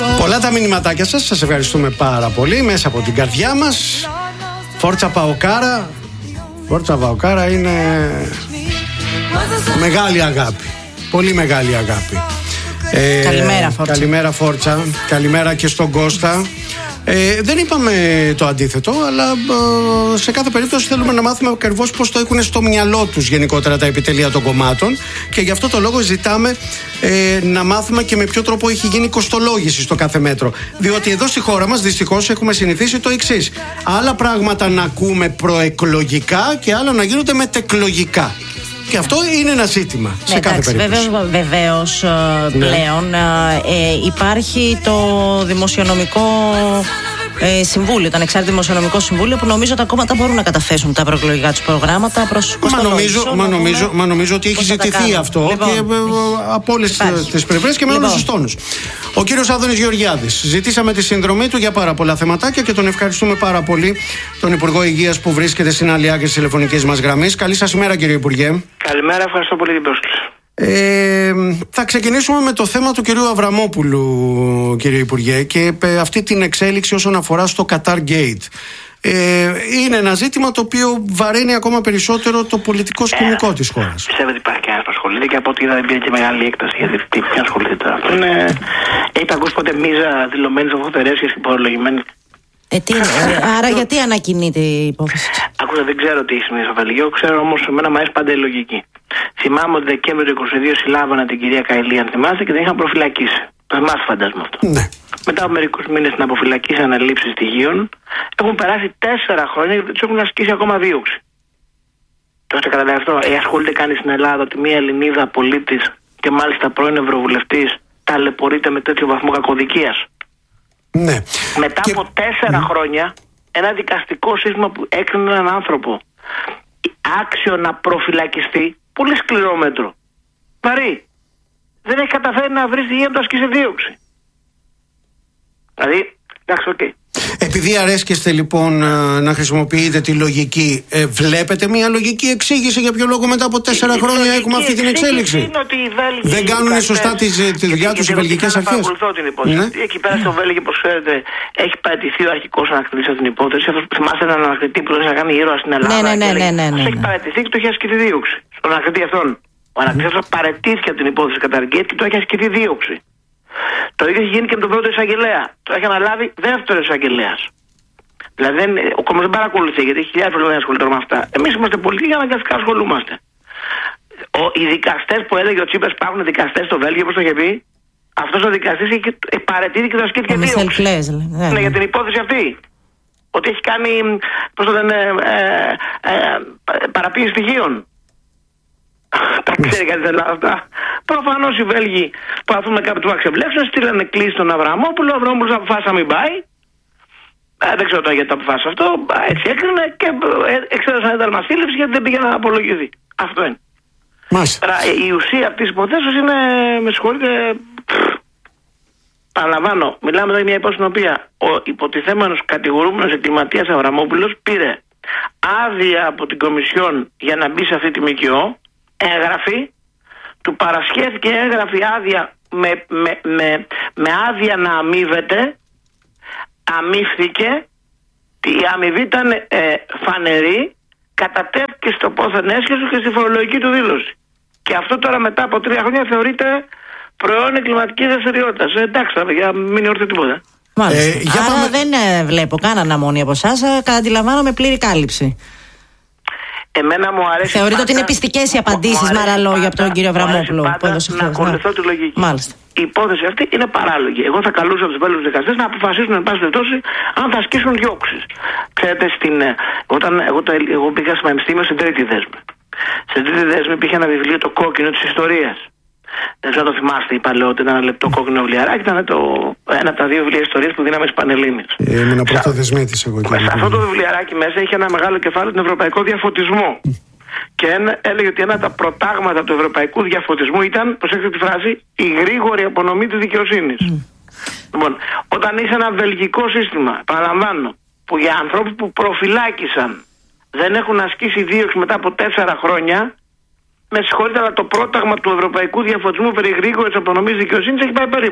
Πολλά τα μηνυματάκια σας, σας ευχαριστούμε πάρα πολύ μέσα από την καρδιά μας. Φόρτσα Παοκάρα. Φόρτσα Παοκάρα είναι μεγάλη αγάπη. Πολύ μεγάλη αγάπη. Καλημέρα Φόρτσα. Καλημέρα Φόρτσα. Καλημέρα και στον Κώστα. Δεν είπαμε το αντίθετο, αλλά σε κάθε περίπτωση θέλουμε να μάθουμε ακριβώς πώς το έχουν στο μυαλό τους γενικότερα τα επιτελεία των κομμάτων, και γι' αυτό το λόγο ζητάμε να μάθουμε και με ποιο τρόπο έχει γίνει η κοστολόγηση στο κάθε μέτρο. Διότι εδώ στη χώρα μας δυστυχώς έχουμε συνηθίσει το εξής: άλλα πράγματα να ακούμε προεκλογικά και άλλα να γίνονται μετεκλογικά. Και αυτό είναι ένα ζήτημα σε κάθε περίπτωση. Βεβαίως πλέον υπάρχει το δημοσιονομικό συμβούλιο, το ανεξάρτητο δημοσιονομικό συμβούλιο, που νομίζω τα κόμματα μπορούν να καταθέσουν τα προεκλογικά τους προγράμματα προς κοστολόγηση. Μα νομίζω ότι έχει ζητηθεί αυτό και από όλες τις πλευρές και με όλους τους τόνους. Ο κύριος Άδωνης Γεωργιάδης. Ζητήσαμε τη συνδρομή του για πάρα πολλά θεματάκια και τον ευχαριστούμε πάρα πολύ, τον Υπουργό Υγείας, που βρίσκεται στην άλλη άκρη της τηλεφωνικής μας γραμμής. Καλή σας ημέρα, κύριε Υπουργέ. Καλημέρα, ευχαριστώ πολύ την πρόσκληση. Θα ξεκινήσουμε με το θέμα του κυρίου Αβραμόπουλου, κύριε Υπουργέ, και αυτή την εξέλιξη όσον αφορά στο Qatar Gate. Είναι ένα ζήτημα το οποίο βαραίνει ακόμα περισσότερο το πολιτικό σκηνικό της χώρας. Πιστεύω ότι υπάρχει κανένα που ασχολείται, και από ό,τι είδα δεν πήρε και μεγάλη έκταση, γιατί τι ασχολείται τώρα. Έχετε ακούσει ποτέ μίζα δηλωμένη από φωτερέσχες και υπολογισμένη? Άρα γιατί ανακοινείται η υπόθεση? Ακούστε, δεν ξέρω τι έχει σημαίνει στο Βελγίο, ξέρω όμως εμένα μου αρέσει πάντα η λογική. Θυμάμαι ότι Δεκέμβριο του 2022 συλλάβανα την κυρία Καηλή, αν θυμάστε, και την είχαν προφυλακίσει. Το θυμάστε, φαντάζομαι αυτό. Ναι. Μετά από μερικούς μήνες την αποφυλακίσαν αναλήψεις στοιχείων. Έχουν περάσει 4 χρόνια και τους έχουν ασκήσει ακόμα δίωξη. Το έχετε καταλάβει αυτό? Ασχολείται κανείς στην Ελλάδα ότι μια Ελληνίδα πολίτης, και μάλιστα πρώην ευρωβουλευτής, ταλαιπωρείται με τέτοιο βαθμό κακοδικίας? Ναι. Μετά από 4 χρόνια, ένα δικαστικό σύστημα που έκρινε έναν άνθρωπο άξιο να προφυλακιστεί, πολύ σκληρό μέτρο, βαρύ, δεν έχει καταφέρει να βρει στοιχεία να το ασκήσει δίωξη. Δηλαδή, εντάξει, οκ. Επειδή αρέσκεστε λοιπόν να χρησιμοποιείτε τη λογική, βλέπετε μια λογική εξήγηση για ποιο λόγο μετά από 4 χρόνια έχουμε αυτή την εξέλιξη? Δεν κάνουν σωστά τη δουλειά τους οι βελγικές αρχές? Παρακολουθώ την υπόθεση. Ναι. Εκεί πέρα στο Βέλγιο, όπως ξέρετε, έχει παραιτηθεί ο αρχικός ανακτητής από την υπόθεση. Αυτό που θυμάστε, έναν ανακτητή που δεν θα κάνει ήρωα στην Ελλάδα. Ναι. Έχει παραιτηθεί και το έχει ασκηθεί δίωξη. Στον ανακτητή αυτόν. Ο ανακτητής αυτός παραιτήθηκε από την υπόθεση Qatar Gate και το έχει ασκηθεί δίωξη. Το ίδιο έχει γίνει και με τον πρώτο εισαγγελέα. Το έχει αναλάβει δεύτερος εισαγγελέας. Δηλαδή ο κόμμα δεν παρακολουθεί, γιατί έχει χιλιάδες προβλήματα να ασχολείται με αυτά. Εμείς είμαστε πολιτικοί και αναγκαστικά ασχολούμαστε. Οι δικαστές που έλεγε ο Τσίπρας, υπάρχουν δικαστές στο Βέλγιο, όπως το είχε πει, αυτός ο δικαστής έχει παραιτηθεί και το ασκήθηκε δίωξη. Ναι, για την υπόθεση αυτή. Ότι έχει κάνει, πώς το λένε, παραποίηση στοιχείων. Τα ξέρει κανείς δεν αυτά. Προφανώς οι Βέλγοι προσπαθούν κάποιοι του αξεμπλέξουν, στείλανε κλείσει στον Αβραμόπουλο. Ο Αβραμόπουλος αποφάσισε να μην πάει. Δεν ξέρω τώρα γιατί το αποφάσισε αυτό. Έτσι έκρινε και εξέδωσαν ένταλμα σύλληψης γιατί δεν πήγε να απολογηθεί. Αυτό είναι. Τώρα, η ουσία αυτής της υποθέσεως είναι, με συγχωρείτε, παραλαμβάνω, μιλάμε εδώ για μια υπόθεση στην οποία ο υποτιθέμενος κατηγορούμενος εγκληματίας Αβραμόπουλος πήρε άδεια από την Κομισιόν για να μπει σε αυτή τη ΜΚΟ. Έγγραφη, του παρασχέθηκε έγγραφη άδεια με άδεια να αμείβεται, αμείφθηκε, η αμοιβή ήταν φανερή, κατατέθηκε στο πόθεν έσχεσο και στη φορολογική του δήλωση. Και αυτό τώρα μετά από 3 χρόνια θεωρείται προϊόν εγκληματικής δραστηριότητας. Εντάξει, για μην ορθεί τίποτα. Άρα δεν βλέπω καν αναμονή από εσάς, αντιλαμβάνομαι πλήρη κάλυψη. Εμένα μου αρέσει. Θεωρείτε ότι είναι πιστικές οι απαντήσεις με άλλα λόγια από τον κύριο Αβραμόπουλο που έδωσε χθες? Να ακολουθώ τη λογική. Μάλιστα. Η υπόθεση αυτή είναι παράλογη. Εγώ θα καλούσα τους Βέλγους δικαστές να αποφασίσουν, εν πάση περιπτώσει, αν θα ασκήσουν διώξεις. Ξέρετε, εγώ πήγα στο πανεπιστήμιο στην τρίτη δέσμη. Στην τρίτη δέσμη υπήρχε ένα βιβλίο, το κόκκινο της ιστορίας. Δεν ξέρω αν το θυμάστε, η παλαιότητα, ένα λεπτό κόκκινο βιβλιαράκι. Ήταν ένα από τα 2 βιβλία ιστορίας που δίναμε στις Πανελλήνιες. Έμεινα πρώτο δεσμήτης εγώ. Σε αυτό το βιβλιαράκι μέσα είχε ένα μεγάλο κεφάλαιο, τον ευρωπαϊκό διαφωτισμό. Και έλεγε ότι ένα από τα προτάγματα του ευρωπαϊκού διαφωτισμού ήταν, προσέξτε τη φράση, η γρήγορη απονομή της δικαιοσύνης. Λοιπόν, όταν είσαι ένα βελγικό σύστημα, παραλαμβάνω, που για ανθρώπους που προφυλάκησαν δεν έχουν ασκήσει δίωξη μετά από 4 χρόνια, με συγχωρείτε, αλλά το πρόταγμα του ευρωπαϊκού διαφωτισμού περί γρήγορης απονομής δικαιοσύνης έχει πάει περίπατο.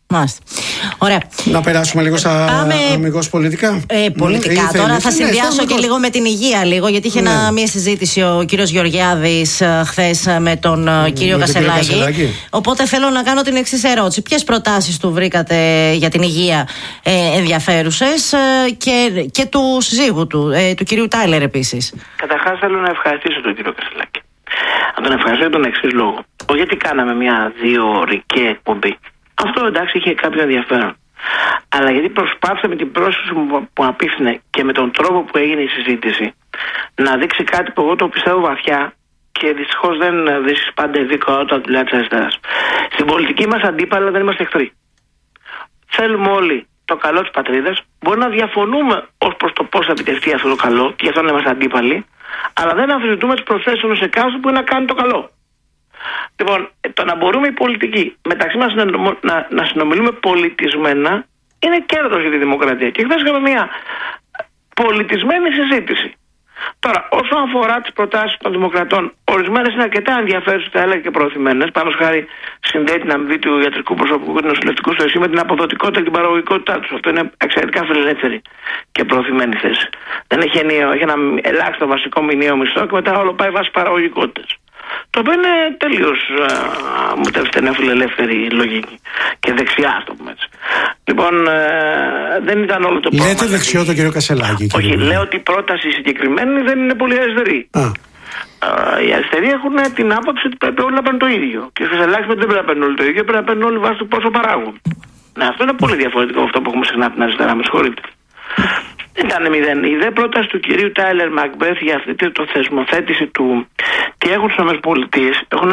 Μάλιστα. Ωραία. Να περάσουμε λίγο στα αμιγώς πολιτικά. Πολιτικά. Τώρα θα συνδυάσω και λίγο με την υγεία, γιατί είχε μια συζήτηση ο κύριος Γεωργιάδης χθες με τον κύριο Κασελάκη. Οπότε θέλω να κάνω την εξής ερώτηση. Ποιες προτάσεις του βρήκατε για την υγεία ενδιαφέρουσες και του συζύγου του κυρίου Τάιλερ επίσης? Καταρχάς θέλω να ευχαριστήσω τον κύριο Κασελάκη. Να τον ευχαριστήσω τον εξής λόγο. Όχι γιατί κάναμε μια 2ωρική εκπομπή. Αυτό εντάξει είχε κάποιο ενδιαφέρον. Αλλά γιατί προσπάθησε με την πρόσκληση που απίφθινε και με τον τρόπο που έγινε η συζήτηση να δείξει κάτι που εγώ το πιστεύω βαθιά και δυστυχώς δεν βρίσκεις πάντα ειδικότητα του λαού της αριστεράς. Στην πολιτική μας αντίπαλα δεν είμαστε εχθροί. Θέλουμε όλοι το καλό της πατρίδας. Μπορεί να διαφωνούμε ως προς το πώς θα επιτευχθεί αυτό το καλό και γι' αυτό να είμαστε αντίπαλοι, αλλά δεν αμφισβητούμε τις προθέσεις ενός εκάστου που είναι να κάνει το καλό. Λοιπόν, το να μπορούμε οι πολιτικοί μεταξύ μας να συνομιλούμε πολιτισμένα είναι κέρδος για τη δημοκρατία. Και χθες είχαμε μια πολιτισμένη συζήτηση. Τώρα, όσον αφορά τις προτάσεις των δημοκρατών, ορισμένες είναι αρκετά ενδιαφέρουσες, θα έλεγα και προωθημένες. Πάνω χάρη συνδέει την αμοιβή του ιατρικού προσωπικού και του νοσηλευτικού στο ΕΣΥ με την αποδοτικότητα και την παραγωγικότητά τους. Αυτό είναι εξαιρετικά φιλελεύθερη και προωθημένη θέση. Δεν έχει ενιαίο, έχει ένα ελάχιστο βασικό μηνιαίο μισθό και μετά όλο πάει βάσει παραγωγικότητας. Το οποίο είναι τελείως μου τεύεται μια φιλελεύθερη λογική και δεξιά, α το πούμε έτσι. Λοιπόν, δεν ήταν όλο το πρόβλημα. Λέτε δεξιό τον κύριο Κασελάκη? Όχι, λέω ότι η πρόταση συγκεκριμένη δεν είναι πολύ αριστερή. Οι αριστεροί έχουν την άποψη ότι πρέπει όλοι να παίρνουν το ίδιο. Και ο Κασελάκης δεν πρέπει να παίρνουν όλοι το ίδιο, πρέπει να παίρνουν όλοι βάσει του πόσο παράγουν. Ναι, αυτό είναι πολύ διαφορετικό από αυτό που έχουμε συχνά από την αριστερά, με συγχωρείτε. Ήταν μηδέν. Η δε πρόταση του κυρίου Τάιλερ Μακμπέθ για αυτή το θεσμοθέτηση του τι έχουν στις ΗΠΑ, έχουν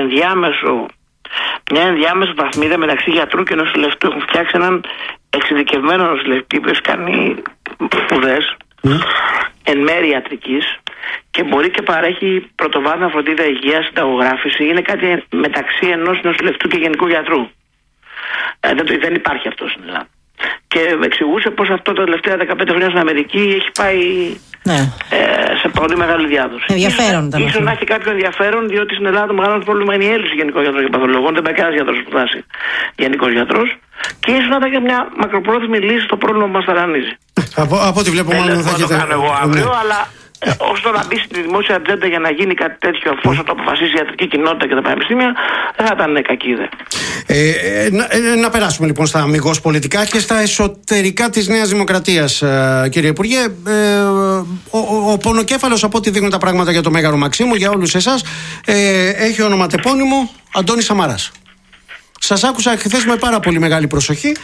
μια ενδιάμεση βαθμίδα μεταξύ γιατρού και νοσηλευτού. Έχουν φτιάξει έναν εξειδικευμένο νοσηλευτή που έχει κάνει σπουδές εν μέρει ιατρικής και μπορεί και παρέχει πρωτοβάθμια φροντίδα υγείας, συνταγογράφηση. Είναι κάτι μεταξύ ενός νοσηλευτού και γενικού γιατρού. Δεν υπάρχει αυτό στην Ελλάδα. Και εξηγούσε πως αυτό τα τελευταία 15 χρόνια στην Αμερική έχει πάει σε πολύ μεγάλη διάδοση. Ενδιαφέρον ήταν. Ίσως να έχει κάποιο ενδιαφέρον, διότι στην Ελλάδα το μεγάλο πρόβλημα είναι η έλλειψη γενικών γιατρών και παθολογών. Δεν πάει κανένας γιατρός που φτάσει γενικός γιατρός. Και ίσως να ήταν και μια μακροπρόθεσμη λύση στο πρόβλημα που μας ταρανίζει. Από ό,τι βλέπω, μάλλον θα έχετε. Δεν το κάνω εγώ αύριο, αλλά ώστε να μπει στη δημόσια ατζέντα για να γίνει κάτι τέτοιο, αφού το αποφασίσει η ιατρική κοινότητα και τα πανεπιστήμια, δεν θα ήταν κακή ιδέα. Να περάσουμε λοιπόν στα αμιγώς πολιτικά και στα εσωτερικά της Νέας Δημοκρατίας, κύριε Υπουργέ. Ο πονοκέφαλος, από ό,τι δείχνουν τα πράγματα για το Μέγαρο Μαξίμου, για όλους εσάς, έχει ονοματεπώνυμο Αντώνης Σαμαράς. Σας άκουσα χθες με πάρα πολύ μεγάλη προσοχή,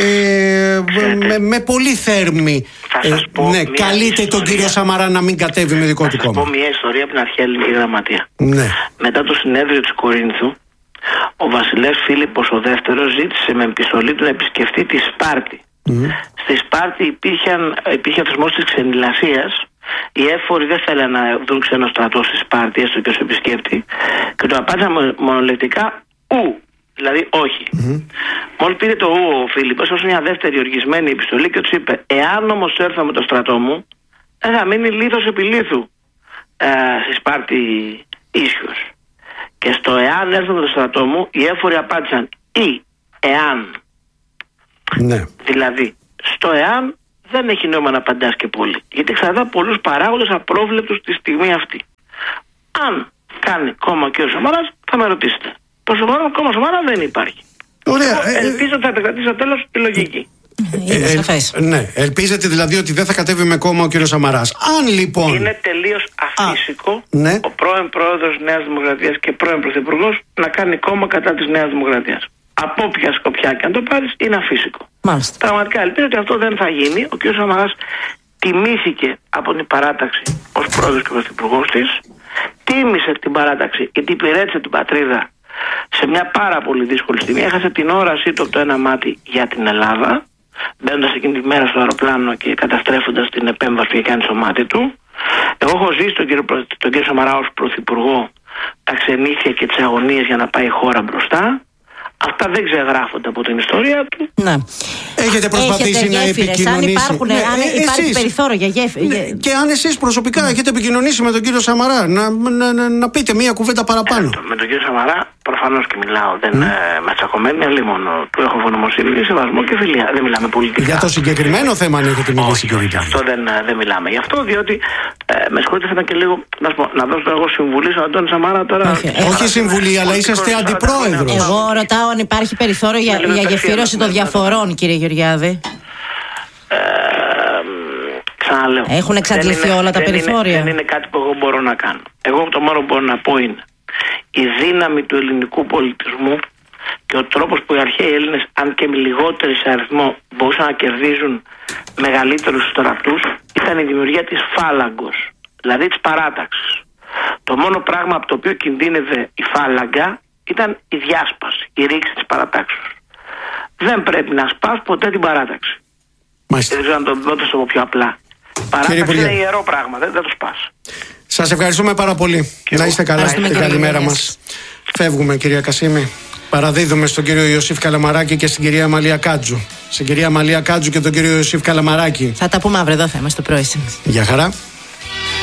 με πολύ θέρμη. Καλείτε τον κύριο Σαμαρά να μην κατέβει με δικό του κόμμα. Θα πω μια ιστορία από την αρχαία ελληνική γραμματεία. Ναι. Μετά το συνέδριο της Κορίνθου, ο βασιλεύς Φίλιππος ο δεύτερος ζήτησε με επιστολή του να επισκεφτεί τη Σπάρτη. Στη Σπάρτη υπήρχε ο θεσμός της ξενηλασίας. Οι έφοροι δεν θέλαν να δουν ξένο στρατό στη Σπάρτη, έστω και ως επισκέπτη, και το απάντησαν μονολεκτικά ου. Δηλαδή όχι. Μόλις πήρε το ου ο Φίλιππος, έδωσε μια δεύτερη οργισμένη επιστολή και του είπε: εάν όμως έρθω με το στρατό μου, δεν θα μείνει λίθος επί λίθου στη Σπάρτη ίσιος. Και στο εάν έρθω με το στρατό μου, οι έφοροι απάντησαν ή εάν. Ναι. Δηλαδή, στο εάν δεν έχει νόημα να απαντάς και πολύ. Γιατί εξαρτάται πολλούς παράγοντες απρόβλεπτους τη στιγμή αυτή. Αν κάνει κόμμα ο κ. Σαμαράς, θα με ρωτήσετε. Το κόμμα Σαμαρά δεν υπάρχει. Ωραία. Ελπίζω ότι θα επικρατήσει στο τέλος η λογική. Ναι, ελπίζετε δηλαδή ότι δεν θα κατέβει με κόμμα ο κ. Σαμαράς. Αν λοιπόν. Είναι τελείως αφύσικο ναι. Ο πρώην πρόεδρος της Νέας Δημοκρατίας και πρώην πρωθυπουργός να κάνει κόμμα κατά της Νέας Δημοκρατίας. Από όποια σκοπιά και αν το πάρεις, είναι αφύσικο. Μάλιστα. Πραγματικά ελπίζω ότι αυτό δεν θα γίνει. Ο κ. Σαμαράς τιμήθηκε από την παράταξη ως πρόεδρος και πρωθυπουργός της. Τίμησε την παράταξη γιατί υπηρέτησε την πατρίδα σε μια πάρα πολύ δύσκολη στιγμή. Έχασε την όρασή του από το ένα μάτι για την Ελλάδα, μπαίνοντας εκείνη τη μέρα στο αεροπλάνο και καταστρέφοντας την επέμβαση που είχε κάνει στο μάτι του. Εγώ έχω ζήσει τον κύριο Σαμαρά ως πρωθυπουργό τα ξενύχια και τις αγωνίες για να πάει η χώρα μπροστά. Αυτά δεν ξεγράφονται από την ιστορία του. Ναι. Έχετε προσπαθήσει να επικοινωνήσετε? Αν υπάρχει περιθώριο για γέφυρες. Και αν εσείς προσωπικά έχετε επικοινωνήσει με τον κύριο Σαμαρά, να πείτε μία κουβέντα παραπάνω. Με τον κύριο Σαμαρά προφανώς και μιλάω. Δεν με τσακωμένη, αλλή μόνο. Του έχω ευγνωμοσύνη και σεβασμό και φιλία. Δεν μιλάμε πολιτικά. Για το συγκεκριμένο θέμα, αν έχετε μιλήσει? Όχι, αυτό δεν μιλάμε. Γι' αυτό, διότι με συγχωρείτε, θα ήταν και λίγο να δώσω εγώ συμβουλή στον Αντώνη Σαμαρά τώρα. Όχι συμβουλή, αλλά είσαστε αντιπρόεδρος. Εγώ ρωτάω αν υπάρχει περιθώριο για γεφύρωση των διαφορών, κύριε Γεωργιάδη. Ξαναλέω. Έχουν εξαντληθεί όλα τα περιθώρια. Δεν είναι κάτι που εγώ μπορώ να κάνω. Εγώ το μόνο που μπορώ να πω είναι η δύναμη του ελληνικού πολιτισμού και ο τρόπος που οι αρχαίοι Έλληνες, αν και με λιγότεροι σε αριθμό, μπορούσαν να κερδίζουν μεγαλύτερους στρατούς, ήταν η δημιουργία της φάλαγκος, δηλαδή της παράταξης. Το μόνο πράγμα από το οποίο κινδύνευε η φάλαγγα ήταν η διάσπαση, η ρήξη της παρατάξεως. Δεν πρέπει να σπάς ποτέ την παράταξη. Μάλιστα. Δεν ξέρω αν το πω πιο απλά. Παράταξη είναι ιερό πράγμα, δεν το σπάς. Σας ευχαριστούμε πάρα πολύ. Να είστε καλά. Την καλημέρα μας. Φεύγουμε, κυρία Κασίμη. Παραδίδουμε στον κύριο Ιωσήφ Καλαμαράκη και στην κυρία Αμαλία Κάτζου. Στην κυρία Αμαλία Κάτζου και τον κύριο Ιωσήφ Καλαμαράκη. Θα τα πούμε αύριο, εδώ θα είμαστε το πρωί. Γεια χαρά.